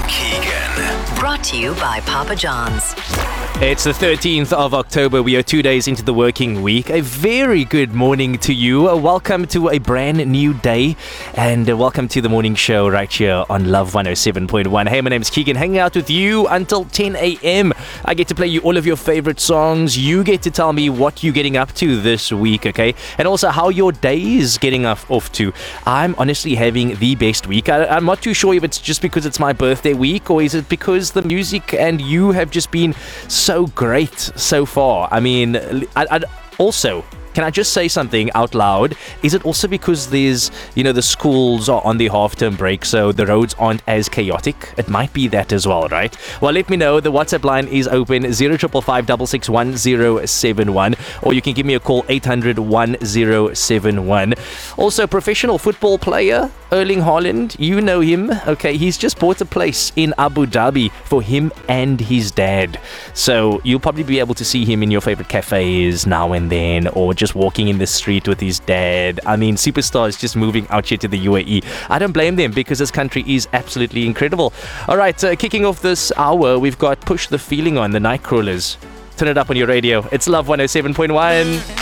Keegan. Brought to you by Papa John's. It's the 13th of October. We are 2 days into the working week. A very good morning to you. Welcome to a brand new day and welcome to the morning show right here on Love 107.1. Hey, my name's Keegan, hanging out with you until 10 a.m. I get to play you all of your favorite songs. You get to tell me what you're getting up to this week, okay? And also how your day is getting off to. I'm honestly having the best week. I'm not too sure if it's just because it's my birthday week or is it because the music and you have just been so great so far. I mean, also, can I just say something out loud? Is it also because there's, the schools are on the half-term break, so the roads aren't as chaotic? It might be that as well, right? Well, let me know. The WhatsApp line is open, 0555 or you can give me a call, 800-1071. Also, professional football player, Erling Haaland, you know him. Okay, he's just bought a place in Abu Dhabi for him and his dad. So you'll probably be able to see him in your favorite cafes now and then, or just walking in the street with his dad. I mean, superstars just moving out here to the UAE. I don't blame them because this country is absolutely incredible. All right, kicking off this hour, we've got Push the Feeling on the Nightcrawlers. Turn it up on your radio. It's Love 107.1.